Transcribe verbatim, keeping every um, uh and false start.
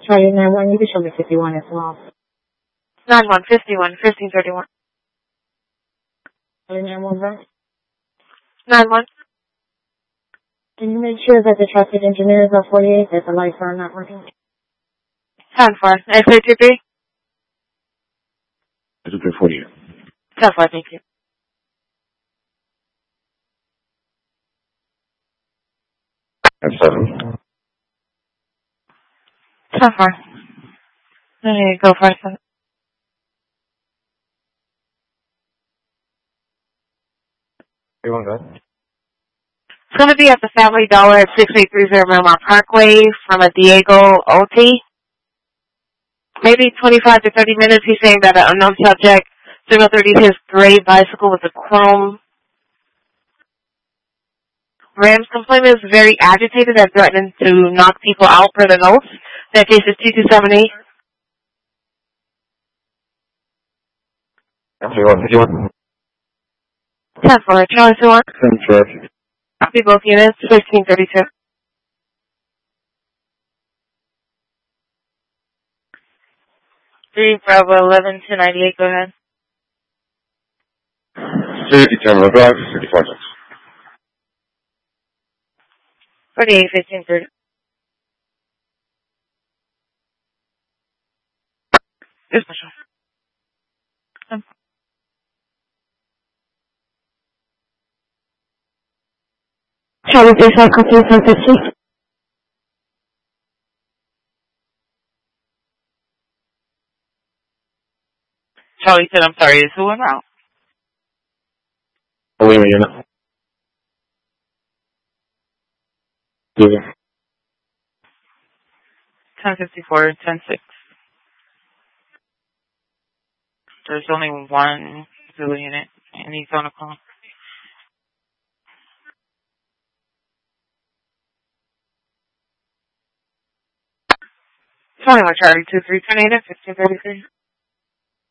Charlie nine one, you can show me fifty-one as well. nine one, fifty-one, fifteen thirty-one. Charlie nine one, right? nine one. Can you make sure that the traffic engineers are forty-eight, that the lights are not working? ten four. X A two three? It's okay, forty-eight. ten four, thank you. That's seven. ten four. There you go for it. You want that? It's going to be at the Family Dollar at six eight three zero Miramar Parkway from a Diego O T. Maybe twenty-five to thirty minutes. He's saying that an unknown subject, zero thirty, his gray bicycle with a chrome Rams complainant is very agitated and threatening to knock people out per the notes. That case is two two seven eight. ten four, Charlie two one. ten traffic. Copy both units, fifteen thirty-two. three Bravo eleven two ninety-eight, go ahead. thirty Terminal Drive, thirty-four cents. forty-eight fifteen thirty. Yes, Michelle. Um. Charlie three five, copy one fifty. Charlie said, I'm sorry, is who in route? Oh, wait a minute. Yeah. ten fifty-four, ten six. There's only one Zulu unit, and he's on a call. twenty-one Charlie two three, tornado, fifteen thirty-three.